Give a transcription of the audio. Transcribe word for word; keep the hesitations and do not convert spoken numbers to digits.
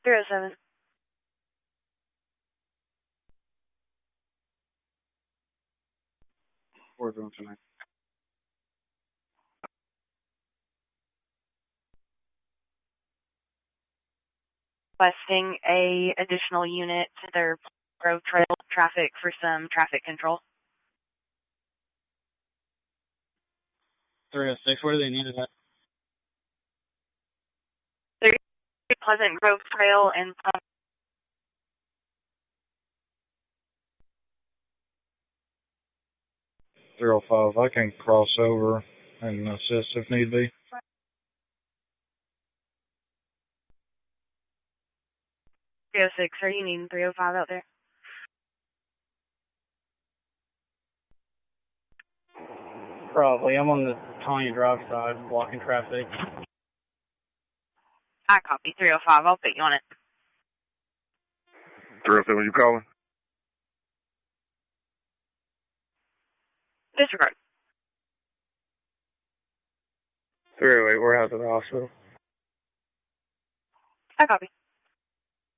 three oh seven. four oh nine. Requesting a additional unit to their Grove Trail traffic for some traffic control. three oh six, where do they need it at? They're Pleasant Grove Trail and three oh five, I can cross over and assist if need be. three oh six, are you needing three oh five out there? Probably. I'm on the Tanya Drive side, blocking traffic. I copy three oh five. I'll put you on it. three oh seven, you calling? Disregard. three oh eight, we're out to the hospital. I copy.